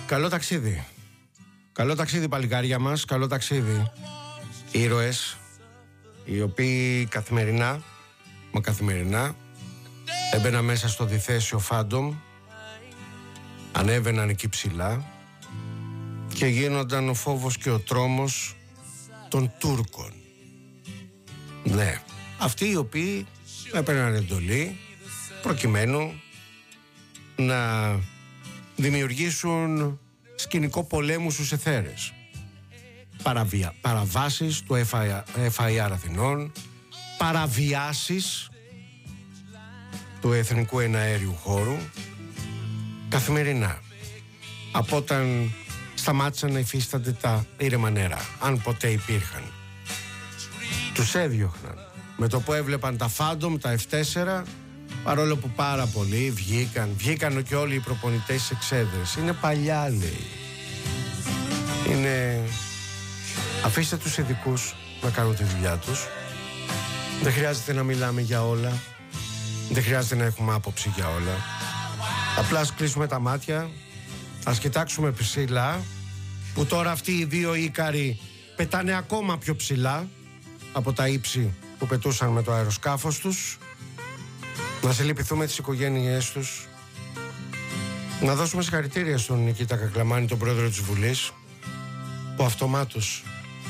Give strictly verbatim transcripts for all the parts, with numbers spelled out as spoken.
Καλό ταξίδι. Καλό ταξίδι παλικάρια μας. Καλό ταξίδι. Ήρωες οι οποίοι καθημερινά, μα καθημερινά έμπαιναν μέσα στο διθέσιο Φάντομ, ανέβαιναν εκεί ψηλά και γίνονταν ο φόβος και ο τρόμος των Τούρκων. Ναι, αυτοί οι οποίοι έπαιρναν εντολή προκειμένου να δημιουργήσουν σκηνικό πολέμου στους εθέρες. Παραβια... Παραβάσεις του εφ άι αρ Αθηνών, παραβιάσεις του Εθνικού Εναέριου Χώρου καθημερινά, από όταν σταμάτησαν να υφίστανται τα ήρεμα νερά, αν ποτέ υπήρχαν. Τους έδιωχναν με το που έβλεπαν τα Φάντομ, τα εφ τέσσερα, παρόλο που πάρα πολλοί βγήκαν, βγήκαν και όλοι οι προπονητές στις εξέδρες. Είναι παλιά, λέει. Είναι... Αφήστε τους ειδικούς να κάνουν τη δουλειά τους. Δεν χρειάζεται να μιλάμε για όλα. Δεν χρειάζεται να έχουμε άποψη για όλα. Απλά ας κλείσουμε τα μάτια, ας κοιτάξουμε ψηλά, που τώρα αυτοί οι δύο Ίκαροι πετάνε ακόμα πιο ψηλά από τα ύψη που πετούσαν με το αεροσκάφος τους. Να συλληπιθούμε τις οικογένειές τους. Να δώσουμε συγχαρητήρια στον Νικήτα Κακλαμάνη, τον πρόεδρο της Βουλής, που αυτομάτως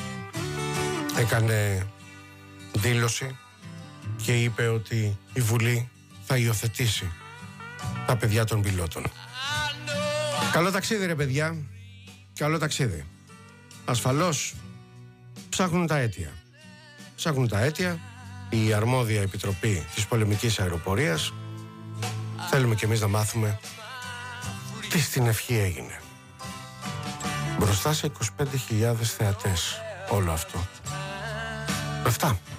έκανε δήλωση και είπε ότι η Βουλή θα υιοθετήσει τα παιδιά των πιλότων. Καλό ταξίδι, ρε παιδιά. Καλό ταξίδι. Ασφαλώς ψάχνουν τα αίτια. Ψάχνουν τα αίτια. Η αρμόδια επιτροπή της πολεμικής αεροπορίας. Θέλουμε κι εμείς να μάθουμε τι στην ευχή έγινε. Μπροστά σε είκοσι πέντε χιλιάδες θεατές όλο αυτό. Αυτά.